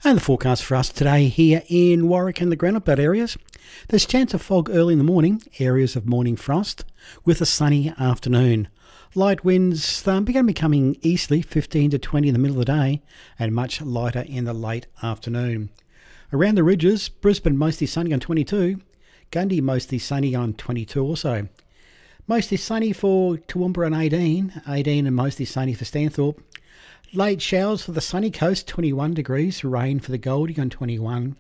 And the forecast for us today here in Warwick and the Granite Belt areas. There's chance of fog early in the morning, areas of morning frost, with a sunny afternoon. Light winds begin becoming easterly, 15 to 20 in the middle of the day, and much lighter in the late afternoon. Around the ridges, Brisbane mostly sunny on 22, Gundy mostly sunny on 22 also. Mostly sunny for Toowoomba on 18 and mostly sunny for Stanthorpe. Late showers for the sunny coast, 21 degrees. Rain for the Goldie on 21.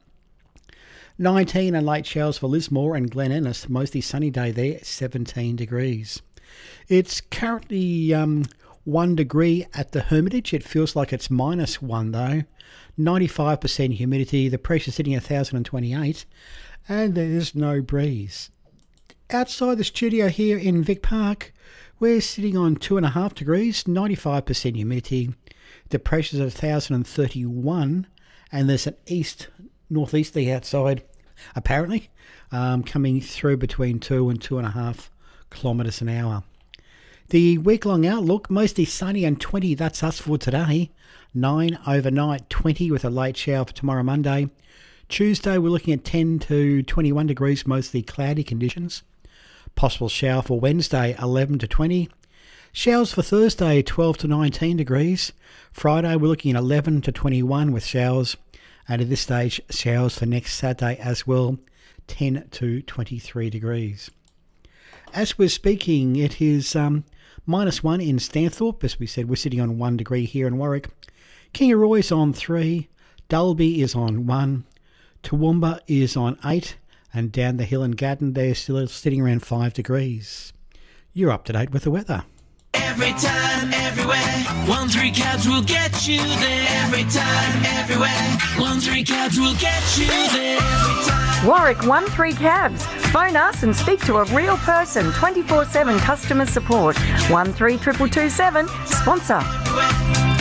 19 and late showers for Lismore and Glen Innes. Mostly sunny day there, 17 degrees. It's currently 1 degree at the Hermitage. It feels like it's -1 though. 95% humidity. The pressure sitting at 1,028. And there's no breeze. Outside the studio here in Vic Park, we're sitting on 2.5 degrees, 95% humidity. The pressure's at 1,031, and there's an northeasterly outside, apparently, coming through between 2 and 2.5 kilometres an hour. The week-long outlook, mostly sunny and 20, that's us for today. 9 overnight, 20 with a late shower for tomorrow Monday. Tuesday, we're looking at 10 to 21 degrees, mostly cloudy conditions. Possible shower for Wednesday, 11 to 20. Showers for Thursday, 12 to 19 degrees. Friday, we're looking at 11 to 21 with showers. And at this stage, showers for next Saturday as well, 10 to 23 degrees. As we're speaking, it is -1 in Stanthorpe. As we said, we're sitting on 1 degree here in Warwick. Kingaroy's on 3. Dalby is on 1. Toowoomba is on 8. And down the hill in Gatton, they're still sitting around 5 degrees. You're up to date with the weather. Every time, everywhere, 1-3 cabs will get you there. Every time, everywhere, 1-3 cabs will get you there. Every time. Warwick 1-3 cabs. Phone us and speak to a real person. 24/7 customer support. 132227. Sponsor. Everywhere.